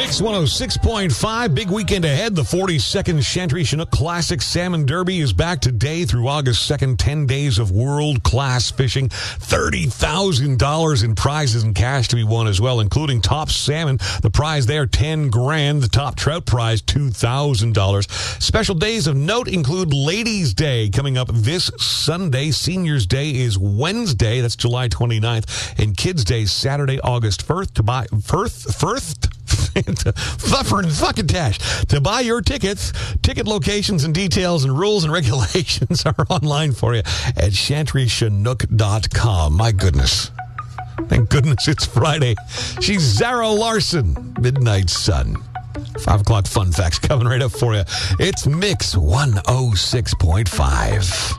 Mix 106.5, big weekend ahead. The 42nd Chantry Chinook Classic Salmon Derby is back today through August 2nd. 10 days of world-class fishing. $30,000 in prizes and cash to be won as well, including top salmon. The prize there, $10,000. The top trout prize, $2,000. Special days of note include Ladies' Day coming up this Sunday. Seniors' Day is Wednesday. That's July 29th. And Kids' Day, Saturday, August 1st. To buy your tickets, ticket locations and details and rules and regulations are online for you at chantrychinook.com. My goodness. Thank goodness it's Friday. She's Zara Larson, Midnight Sun. 5 o'clock fun facts coming right up for you. It's Mix 106.5.